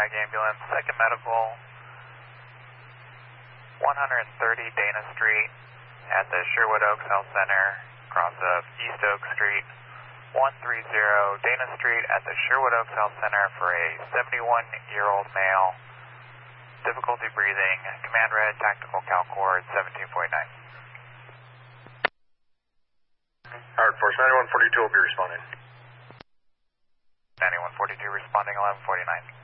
Ag Ambulance, Second Medical, 130 Dana Street at the Sherwood Oaks Health Center, cross of East Oak Street. 130 Dana Street at the Sherwood Oaks Health Center for a 71-year-old male. Difficulty breathing. Command red, tactical cal cord 17.9. Alright, Force 9142 will be responding. 9142 responding 1149.